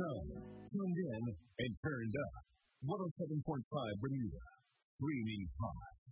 Tuned in and turned up. 107.5 Bermuda. Streaming hot.